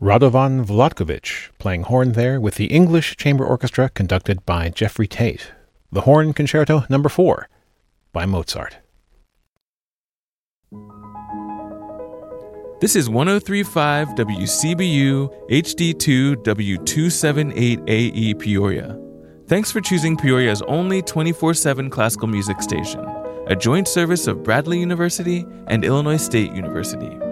Radovan Vlatkovich, playing horn there with the English Chamber Orchestra conducted by Jeffrey Tate. The Horn Concerto No. 4 by Mozart. This is 103.5 WCBU HD2 W278AE Peoria. Thanks for choosing Peoria's only 24/7 classical music station, a joint service of Bradley University and Illinois State University.